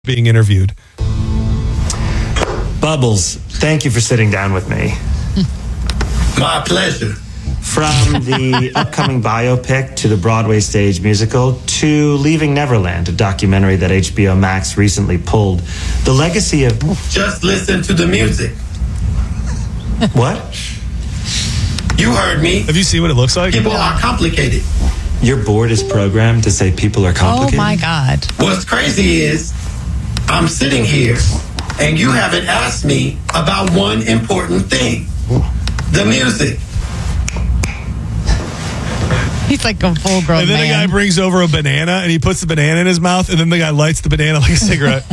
being interviewed. Bubbles, thank you for sitting down with me. My pleasure. From the upcoming biopic to the Broadway stage musical to Leaving Neverland, a documentary that HBO Max recently pulled, the legacy of... Just listen to the music. What? You heard me. Have you seen what it looks like? People are complicated. Your board is programmed to say people are complicated? Oh my God. What's crazy is I'm sitting here and you haven't asked me about one important thing. The music. He's like a full-grown And then man. the guy brings over a banana and he puts the banana in his mouth and then the guy lights the banana like a cigarette.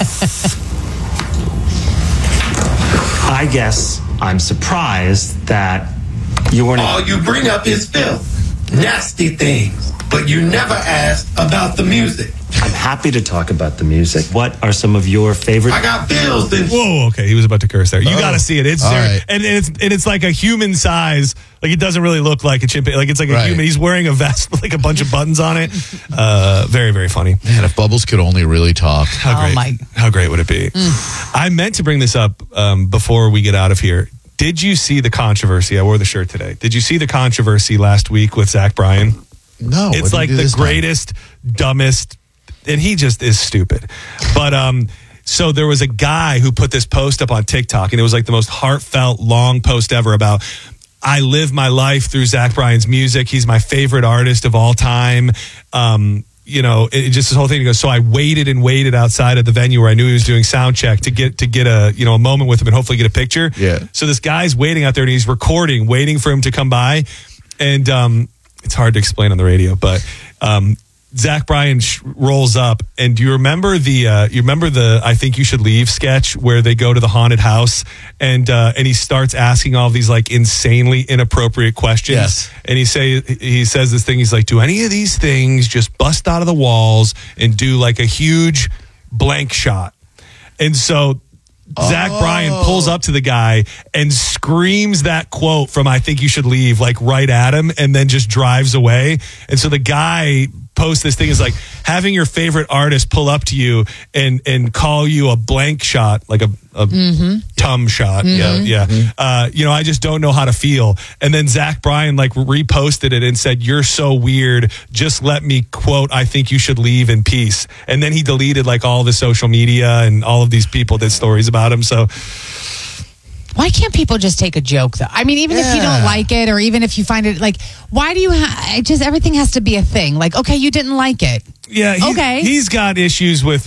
I guess I'm surprised that you weren't... All you bring up is filth. Nasty things. But you never asked about the music. I'm happy to talk about the music. What are some of your favorite... I got bills and... Whoa, okay, he was about to curse there. You got to see it. It's there, right. and it's like a human size. Like it doesn't really look like a chimpanzee. Like it's like a Right. human. He's wearing a vest with like a bunch of buttons on it. Very, very funny. Man, if Bubbles could only really talk. How great would it be? I meant to bring this up before we get out of here. Did you see the controversy? I wore the shirt today. Did you see the controversy last week with Zach Bryan? No. It's like the greatest, dumbest, and he just is stupid. But so there was a guy who put this post up on TikTok, and it was like the most heartfelt, long post ever about, I live my life through Zach Bryan's music. He's my favorite artist of all time. You know, it just this whole thing. He goes, so I waited and waited outside of the venue where I knew he was doing sound check to get a a moment with him and hopefully get a picture. Yeah. So this guy's waiting out there and he's recording, waiting for him to come by, and it's hard to explain on the radio, but Zach Bryan rolls up, and do you remember the I Think You Should Leave sketch where they go to the haunted house and he starts asking all these like insanely inappropriate questions. Yes. And he says this thing, he's like, do any of these things just bust out of the walls and do like a huge blank shot? And so Zach Bryan pulls up to the guy and screams that quote from I Think You Should Leave like right at him and then just drives away. And so the guy posts this thing is like having your favorite artist pull up to you and call you a blank shot, like a tum shot. Yeah. I just don't know how to feel. And then Zach Bryan like reposted it and said, you're so weird. Just let me quote, I think you should leave in peace. And then he deleted like all the social media and all of these people did stories about him. So why can't people just take a joke, though? I mean, even if you don't like it, or even if you find it, like, why do you just everything has to be a thing? Like, okay, you didn't like it. Yeah, he's got issues with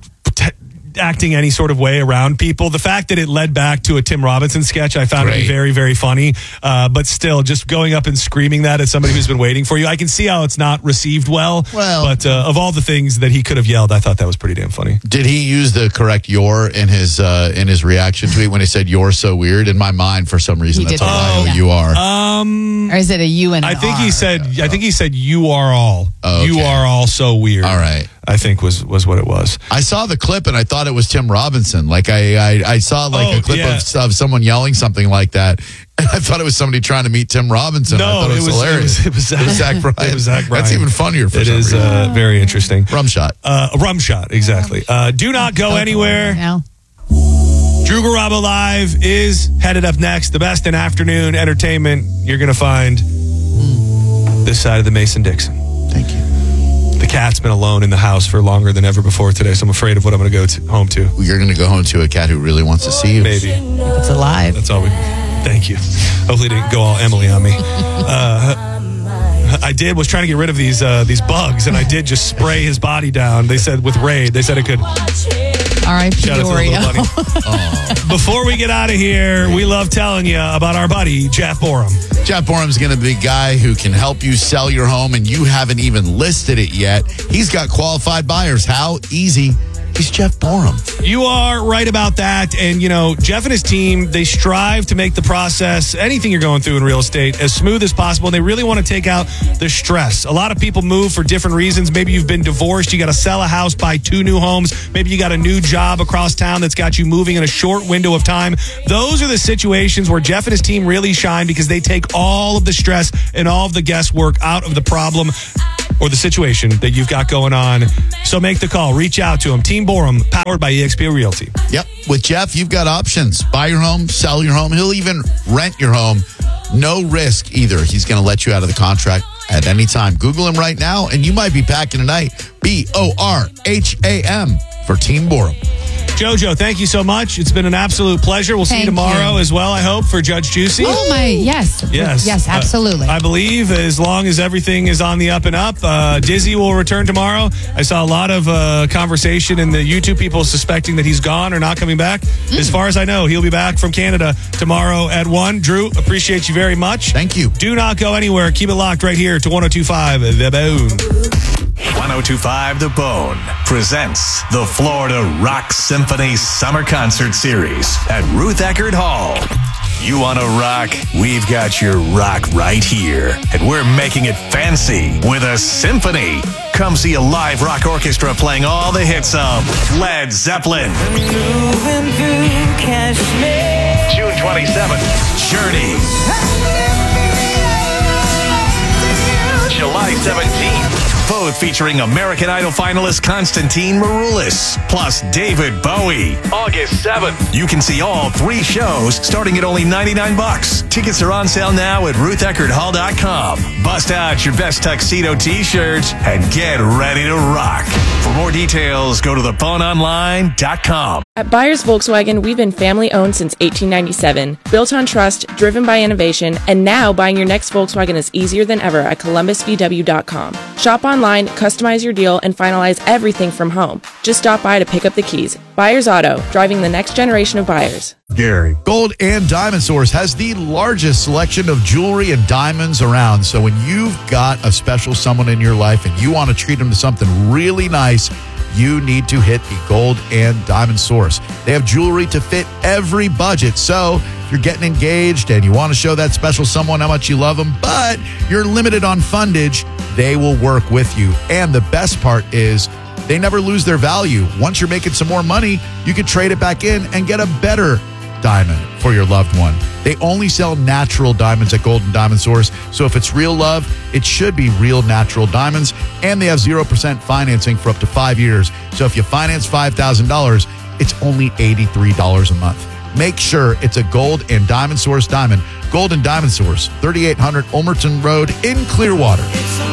acting any sort of way around people. The fact that it led back to a Tim Robinson sketch, I found to be very, very funny. But still, just going up and screaming that at somebody who's been waiting for you, I can see how it's not received well. But of all the things that he could have yelled, I thought that was pretty damn funny. Did he use the correct "you're" in his reaction tweet when he said "you're so weird"? In my mind, for some reason, that's how you are. Or is it a U and an I think R? he said you are all. Okay. You are all so weird. All right. I think was what it was. I saw the clip and I thought it was Tim Robinson. Like I saw like a clip of someone yelling something like that. And I thought it was somebody trying to meet Tim Robinson. No, I thought it was hilarious. It was Zach Bryan. It was Zach Bryan. That's even funnier for it some is reason. very interesting. Rum shot. A rum shot, exactly. Do not go anywhere. No. Drew Garabo Live is headed up next. The best in afternoon entertainment you're going to find this side of the Mason-Dixon. Thank you. The cat's been alone in the house for longer than ever before today, so I'm afraid of what I'm going to go home to. You're going to go home to a cat who really wants to see you. Maybe. It's alive. That's all we... Thank you. Hopefully it didn't go all Emily on me. I was trying to get rid of these bugs, and I did just spray his body down. They said with Raid, they said it could... R.I.P. Shout out to the little Oreo. bunny. Before we get out of here, we love telling you about our buddy, Jeff Borum. Jeff Borum's going to be the guy who can help you sell your home and you haven't even listed it yet. He's got qualified buyers. How easy? He's Jeff Borum. You are right about that. And, Jeff and his team, they strive to make the process, anything you're going through in real estate, as smooth as possible. And they really want to take out the stress. A lot of people move for different reasons. Maybe you've been divorced. You got to sell a house, buy 2 new homes. Maybe you got a new job across town that's got you moving in a short window of time. Those are the situations where Jeff and his team really shine because they take all of the stress and all of the guesswork out of the problem. or the situation that you've got going on. So make the call. Reach out to him. Team Borum, powered by eXp Realty. Yep. With Jeff, you've got options. Buy your home, sell your home. He'll even rent your home. No risk either. He's going to let you out of the contract at any time. Google him right now, and you might be packing tonight. BORHAM for Team Borum. JoJo, thank you so much. It's been an absolute pleasure. We'll see you tomorrow as well, I hope, for Judge Juicy. Oh, my, yes. Yes, absolutely. I believe as long as everything is on the up and up, Dizzy will return tomorrow. I saw a lot of conversation in the YouTube people suspecting that he's gone or not coming back. As far as I know, he'll be back from Canada tomorrow at 1. Drew, appreciate you very much. Thank you. Do not go anywhere. Keep it locked right here to 102.5 The Bone. 102.5 The Bone presents the Florida Rock Symphony Summer Concert Series at Ruth Eckerd Hall. You want to rock? We've got your rock right here. And we're making it fancy with a symphony. Come see a live rock orchestra playing all the hits of Led Zeppelin. June 27th, Journey. July 17th. Both featuring American Idol finalist Constantine Maroulis, plus David Bowie. August 7th. You can see all 3 shows starting at only $99. Tickets are on sale now at RuthEckerdHall.com. Bust out your best tuxedo t-shirts and get ready to rock. For more details, go to theboneonline.com. At Byers Volkswagen, we've been family-owned since 1897, built on trust, driven by innovation, and now buying your next Volkswagen is easier than ever at ColumbusVW.com. Shop online, customize your deal, and finalize everything from home. Just stop by to pick up the keys. Byers Auto, driving the next generation of buyers. Gary. Gold and Diamond Source has the largest selection of jewelry and diamonds around. So when you've got a special someone in your life and you want to treat them to something really nice, you need to hit the Gold and Diamond Source. They have jewelry to fit every budget. So if you're getting engaged and you want to show that special someone how much you love them, but you're limited on fundage, they will work with you. And the best part is they never lose their value. Once you're making some more money, you can trade it back in and get a better diamond for your loved one. They only sell natural diamonds at Gold and Diamond Source. So if it's real love, it should be real natural diamonds. And they have 0% financing for up to 5 years. So if you finance $5,000, it's only $83 a month. Make sure it's a Gold and Diamond Source diamond. Gold and Diamond Source, 3800 Ulmerton Road in Clearwater.